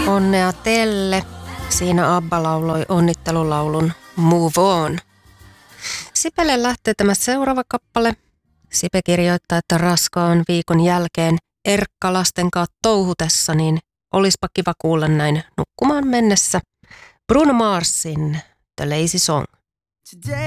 Onnea Telle. Siinä Abba lauloi onnittelulaulun Move On. Sipelle lähtee tämä seuraava kappale. Sipe kirjoittaa, että raskaan viikon jälkeen Erkka lasten kanssa touhutessa, niin olispa kiva kuulla näin nukkumaan mennessä Bruno Marsin The Lazy Song.